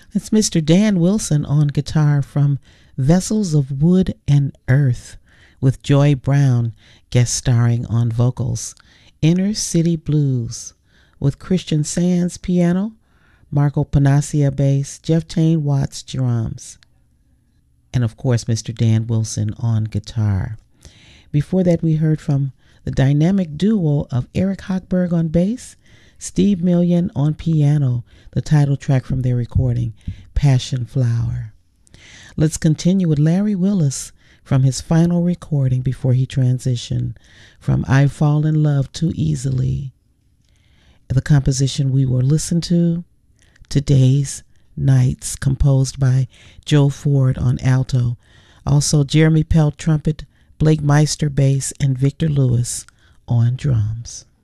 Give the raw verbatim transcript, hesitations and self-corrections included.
It's Mister Dan Wilson on guitar from Vessels of Wood and Earth, with Joy Brown guest starring on vocals. Inner City Blues, with Christian Sands piano, Marco Panacea bass, Jeff Tane Watts drums, and of course Mister Dan Wilson on guitar. Before that, we heard from the dynamic duo of Eric Hochberg on bass, Steve Million on piano, the title track from their recording, Passion Flower. Let's continue with Larry Willis from his final recording before he transitioned from I Fall in Love Too Easily. The composition we will listen to, Today's Nights, composed by Joe Ford on alto. Also Jeremy Pelt trumpet, Blake Meister bass, and Victor Lewis on drums.